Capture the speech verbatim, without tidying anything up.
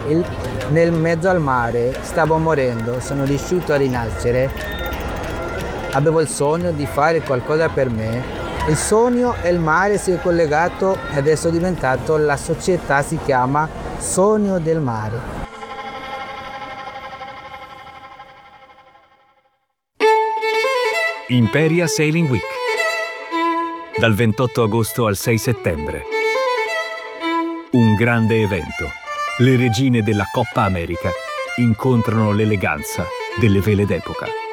il- nel mezzo al mare, stavo morendo, sono riuscito a rinascere, avevo il sogno di fare qualcosa per me. Il sogno e il mare si è collegato e adesso è diventato, la società si chiama Sogno del Mare. Imperia Sailing Week. Dal ventotto agosto al sei settembre. Un grande evento. Le regine della Coppa America incontrano l'eleganza delle vele d'epoca.